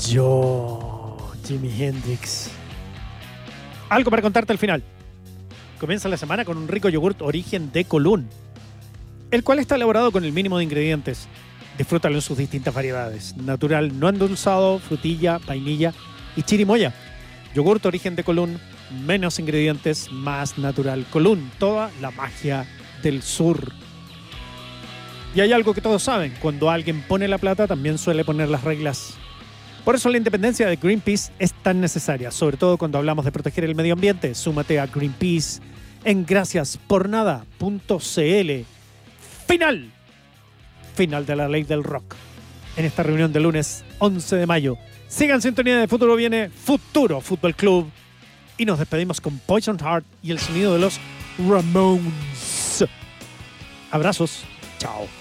Yo, Jimi Hendrix. Algo para contarte al final. Comienza la semana con un rico yogurt origen de Colún, el cual está elaborado con el mínimo de ingredientes. Disfrútalo en sus distintas variedades: natural, no endulzado, frutilla, vainilla y chirimoya. Yogurt origen de Colún, menos ingredientes, más natural. Colún, toda la magia del sur. Y hay algo que todos saben: cuando alguien pone la plata, también suele poner las reglas. Por eso la independencia de Greenpeace es tan necesaria, sobre todo cuando hablamos de proteger el medio ambiente. Súmate a Greenpeace en graciaspornada.cl. Final de la ley del rock en esta reunión del lunes 11 de mayo. Sigan sintonía de Futuro Viene, Futuro Fútbol Club. Y nos despedimos con Poison Heart y el sonido de los Ramones. Abrazos. Chao.